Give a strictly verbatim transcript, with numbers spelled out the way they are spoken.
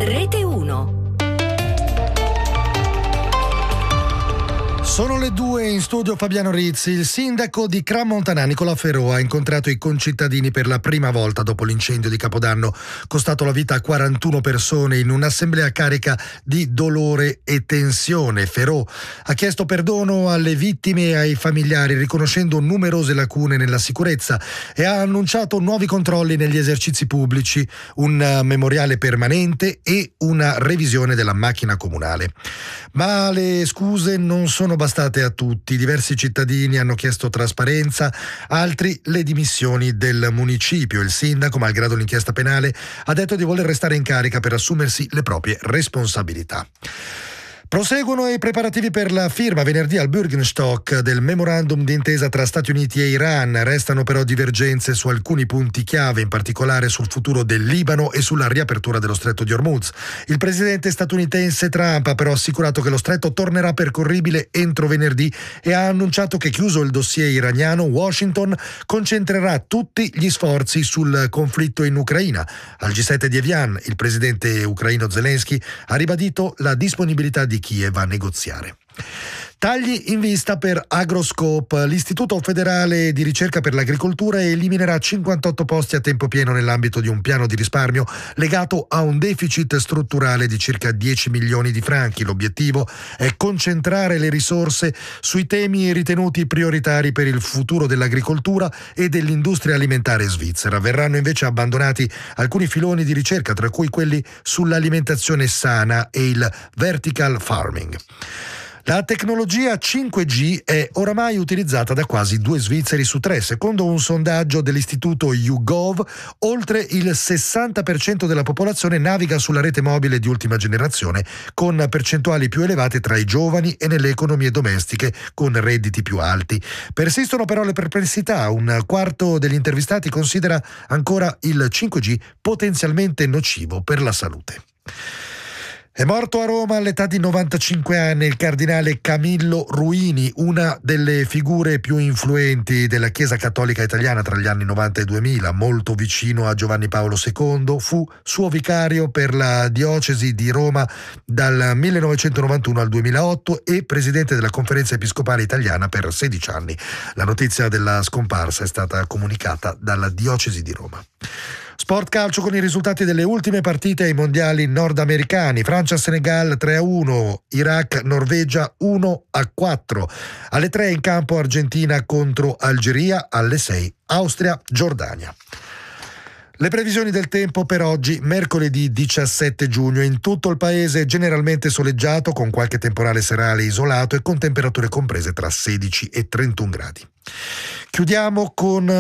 Rete uno. Sono le due, in studio Fabiano Rizzi. Il sindaco di Cramontanà, Nicola Ferò, ha incontrato i concittadini per la prima volta dopo l'incendio di Capodanno, costato la vita a quarantuno persone in un'assemblea carica di dolore e tensione. Ferò ha chiesto perdono alle vittime e ai familiari, riconoscendo numerose lacune nella sicurezza, e ha annunciato nuovi controlli negli esercizi pubblici, un memoriale permanente e una revisione della macchina comunale. Ma le scuse non sono bastate a tutti. Diversi cittadini hanno chiesto trasparenza, altri le dimissioni del municipio. Il sindaco, malgrado l'inchiesta penale, ha detto di voler restare in carica per assumersi le proprie responsabilità. Proseguono i preparativi per la firma venerdì al Bürgenstock del memorandum d'intesa tra Stati Uniti e Iran. Restano però divergenze su alcuni punti chiave, in particolare sul futuro del Libano e sulla riapertura dello stretto di Hormuz. Il presidente statunitense Trump ha però assicurato che lo stretto tornerà percorribile entro venerdì e ha annunciato che, chiuso il dossier iraniano, Washington concentrerà tutti gli sforzi sul conflitto in Ucraina. Al G sette di Evian, il presidente ucraino Zelensky ha ribadito la disponibilità di Kiev a negoziare. Tagli in vista per Agroscope. L'Istituto Federale di Ricerca per l'Agricoltura eliminerà cinquantotto posti a tempo pieno nell'ambito di un piano di risparmio legato a un deficit strutturale di circa dieci milioni di franchi. L'obiettivo è concentrare le risorse sui temi ritenuti prioritari per il futuro dell'agricoltura e dell'industria alimentare svizzera. Verranno invece abbandonati alcuni filoni di ricerca, tra cui quelli sull'alimentazione sana e il vertical farming. La tecnologia cinque G è oramai utilizzata da quasi due svizzeri su tre. Secondo un sondaggio dell'istituto YouGov, oltre il sessanta per cento della popolazione naviga sulla rete mobile di ultima generazione, con percentuali più elevate tra i giovani e nelle economie domestiche con redditi più alti. Persistono però le perplessità. Un quarto degli intervistati considera ancora il cinque G potenzialmente nocivo per la salute. È morto a Roma all'età di novantacinque anni il cardinale Camillo Ruini, una delle figure più influenti della Chiesa Cattolica Italiana tra gli anni novanta e duemila, molto vicino a Giovanni Paolo secondo. Fu suo vicario per la diocesi di Roma dal millenovecentonovantuno al duemilaotto e presidente della Conferenza Episcopale Italiana per sedici anni. La notizia della scomparsa è stata comunicata dalla diocesi di Roma. Sport calcio con i risultati delle ultime partite ai mondiali nordamericani. Francia-Senegal tre a uno, Iraq-Norvegia uno a quattro. Alle tre in campo Argentina contro Algeria, alle sei Austria-Giordania. Le previsioni del tempo per oggi, mercoledì diciassette giugno. In tutto il paese generalmente soleggiato, con qualche temporale serale isolato e con temperature comprese tra sedici e trentuno gradi. Chiudiamo con